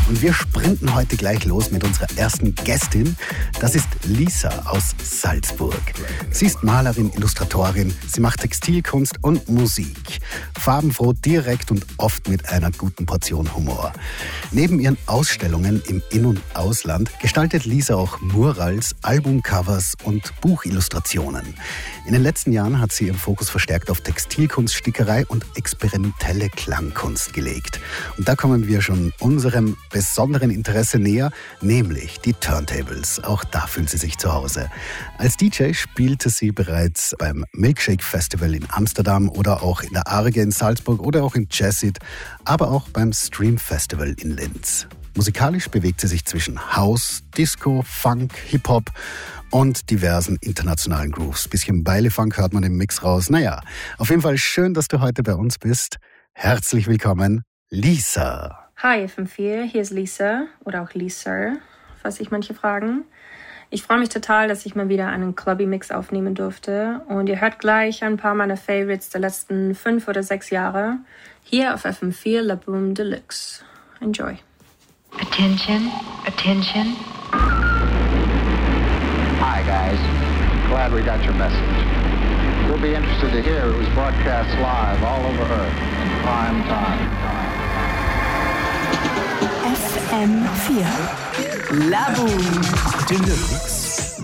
Und wir sprinten heute gleich los mit unserer ersten Gästin. Das ist Lisa aus Salzburg. Sie ist Malerin, Illustratorin, sie macht Textilkunst und Musik. Farbenfroh, direkt und oft mit einer guten Portion Humor. Neben ihren Ausstellungen im In- und Ausland gestaltet Lisa auch Murals, Albumcovers und Buchillustrationen. In den letzten Jahren hat sie ihren Fokus verstärkt auf Textilkunst, Stickerei und experimentelle Klangkunst gelegt. Und da kommen wir schon unserem besonderen Interesse näher, nämlich die Turntables. Auch da fühlt sie sich zu Hause. Als DJ spielte sie bereits beim Milkshake Festival in Amsterdam oder auch in der Arge in Salzburg oder auch in Jazzit, aber auch beim Stream Festival in Linz. Musikalisch bewegt sie sich zwischen House, Disco, Funk, Hip-Hop und diversen internationalen Grooves. Bisschen Beile-Funk hört man im Mix raus. Naja, auf jeden Fall schön, dass du heute bei uns bist. Herzlich willkommen, Lisa. Hi FM4, hier ist Lisa oder auch Lisa, falls sich manche fragen. Ich freue mich total, dass ich mal wieder einen Clubby-Mix aufnehmen durfte. Und ihr hört gleich ein paar meiner Favorites der letzten 5 oder 6 Jahre hier auf FM4 La Boom Deluxe. Enjoy. Attention, attention. Hi guys, glad we got your message. You'll be interested to hear it was broadcast live all over Earth in prime time. FM4 La Boom Deluxe.